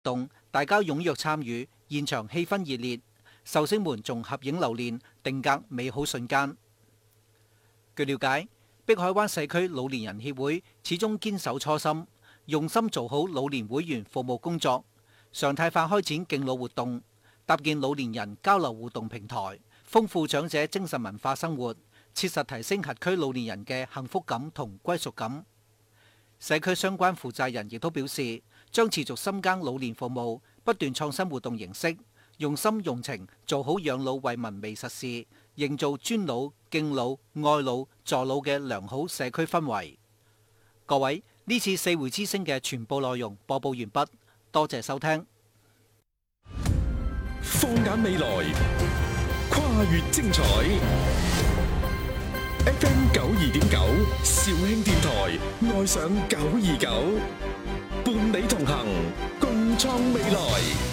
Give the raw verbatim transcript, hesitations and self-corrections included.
動，大家踴躍參與，現場氣氛熱烈，壽星們仲合影留念，定格美好瞬間。據了解，碧海灣社區老年人協會始終堅守初心，用心做好老年會員服務工作，常態化開展敬老活動，搭建老年人交流互動平台，豐富長者精神文化生活，切實提升轄區老年人嘅幸福感同歸屬感。社區相關負責人亦都表示，將持續深耕老年服務，不斷創新活動形式，用心用情做好養老惠民微實事，營造尊老、敬老、愛老、助老嘅良好社區氛圍。各位，呢次四會之聲嘅全部內容播報完畢，多謝收聽。 放眼未來，跨越精彩。F M 九二點九，肇慶電台，愛上九二九，伴你同行，共創未來。